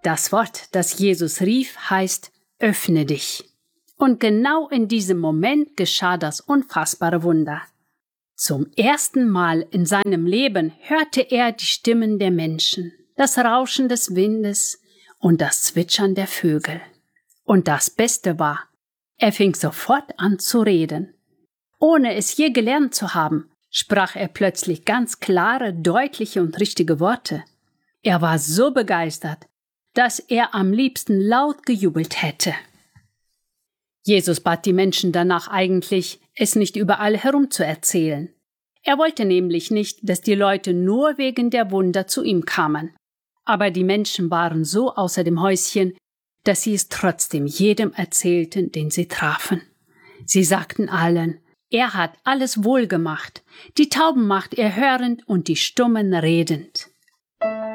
Das Wort, das Jesus rief, heißt öffne dich. Und genau in diesem Moment geschah das unfassbare Wunder. Zum ersten Mal in seinem Leben hörte er die Stimmen der Menschen, das Rauschen des Windes und das Zwitschern der Vögel. Und das Beste war, er fing sofort an zu reden. Ohne es je gelernt zu haben, sprach er plötzlich ganz klare, deutliche und richtige Worte. Er war so begeistert, dass er am liebsten laut gejubelt hätte. Jesus bat die Menschen danach eigentlich, es nicht überall herum zu erzählen. Er wollte nämlich nicht, dass die Leute nur wegen der Wunder zu ihm kamen. Aber die Menschen waren so außer dem Häuschen, dass sie es trotzdem jedem erzählten, den sie trafen. Sie sagten allen, er hat alles wohl gemacht, die Tauben macht er hörend und die Stummen redend.